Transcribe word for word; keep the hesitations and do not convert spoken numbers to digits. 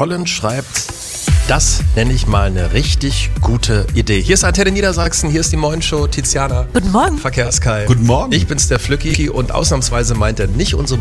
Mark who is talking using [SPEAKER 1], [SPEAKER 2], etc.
[SPEAKER 1] Colin schreibt, das nenne ich mal eine richtig gute Idee. Hier ist Antenne Niedersachsen, hier ist die Morgenshow. Tiziana.
[SPEAKER 2] Guten Morgen.
[SPEAKER 1] Verkehrskai.
[SPEAKER 3] Guten Morgen.
[SPEAKER 1] Ich bin's, der Flücki, und ausnahmsweise meint er nicht unsere